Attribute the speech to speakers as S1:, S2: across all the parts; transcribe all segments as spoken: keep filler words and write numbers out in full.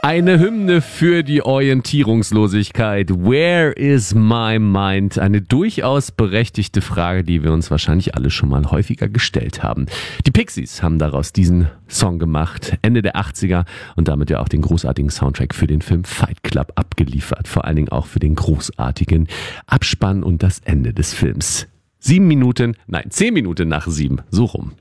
S1: Eine Hymne für die Orientierungslosigkeit. Where is my mind? Eine durchaus berechtigte Frage, die wir uns wahrscheinlich alle schon mal häufiger gestellt haben. Die Pixies haben daraus diesen Song gemacht, Ende der achtziger, und damit ja auch den großartigen Soundtrack für den Film Fight Club abgeliefert. Vor allen Dingen auch für den großartigen Abspann und das Ende des Films. Sieben Minuten, nein, zehn Minuten nach sieben, so rum.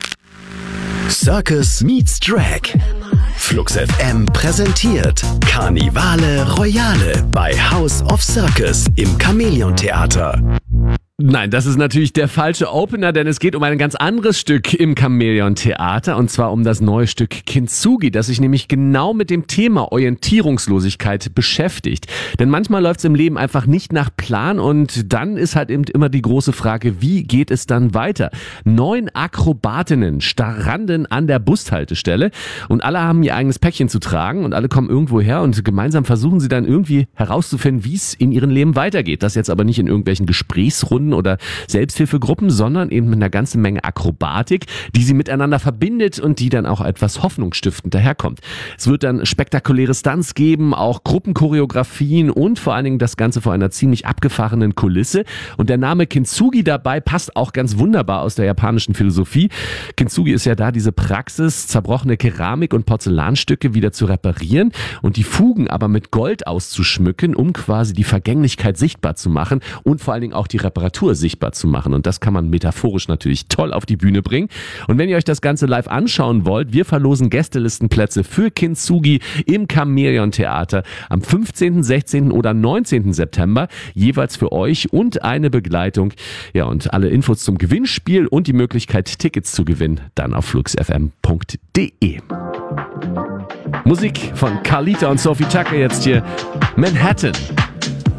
S2: Circus meets Drag. Flux F M präsentiert Karnivale Royale bei House of Circus im Chamäleon Theater.
S1: Nein, das ist natürlich der falsche Opener, denn es geht um ein ganz anderes Stück im Chamäleon Theater, und zwar um das neue Stück Kintsugi, das sich nämlich genau mit dem Thema Orientierungslosigkeit beschäftigt. Denn manchmal läuft es im Leben einfach nicht nach Plan, und dann ist halt eben immer die große Frage, wie geht es dann weiter? Neun Akrobatinnen starranden an der Bushaltestelle und alle haben ihr eigenes Päckchen zu tragen und alle kommen irgendwo her, und gemeinsam versuchen sie dann irgendwie herauszufinden, wie es in ihrem Leben weitergeht. Das jetzt aber nicht in irgendwelchen Gesprächsrunden oder Selbsthilfegruppen, sondern eben mit einer ganzen Menge Akrobatik, die sie miteinander verbindet und die dann auch etwas hoffnungsstiftend daherkommt. Es wird dann spektakuläre Stunts geben, auch Gruppenchoreografien und vor allen Dingen das Ganze vor einer ziemlich abgefahrenen Kulisse. Und der Name Kintsugi dabei passt auch ganz wunderbar aus der japanischen Philosophie. Kintsugi ist ja da diese Praxis, zerbrochene Keramik- und Porzellanstücke wieder zu reparieren und die Fugen aber mit Gold auszuschmücken, um quasi die Vergänglichkeit sichtbar zu machen und vor allen Dingen auch die Reparatur sichtbar zu machen. Und das kann man metaphorisch natürlich toll auf die Bühne bringen. Und wenn ihr euch das Ganze live anschauen wollt, wir verlosen Gästelistenplätze für Kintsugi im Chamäleon Theater am fünfzehnten, sechzehnten oder neunzehnten September, jeweils für euch und eine Begleitung. Ja, und alle Infos zum Gewinnspiel und die Möglichkeit, Tickets zu gewinnen, dann auf flux f m punkt d e. Musik von Carlita und Sophie Tucker jetzt hier. Manhattan.